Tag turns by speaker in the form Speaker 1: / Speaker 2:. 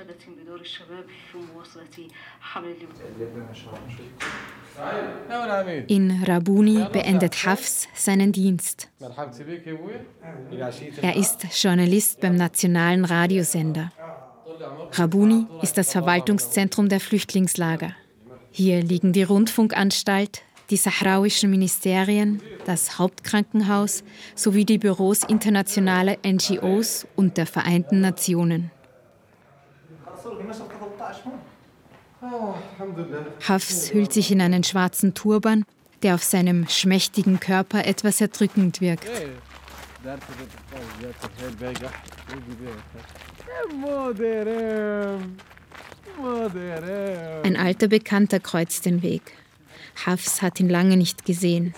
Speaker 1: In Rabuni beendet Hafs seinen Dienst. Er ist Journalist beim nationalen Radiosender. Rabuni ist das Verwaltungszentrum der Flüchtlingslager. Hier liegen die Rundfunkanstalt, die sahrauischen Ministerien, das Hauptkrankenhaus sowie die Büros internationaler NGOs und der Vereinten Nationen. Hafs hüllt sich in einen schwarzen Turban, der auf seinem schmächtigen Körper etwas erdrückend wirkt. Ein alter Bekannter kreuzt den Weg. Hafs hat ihn lange nicht gesehen.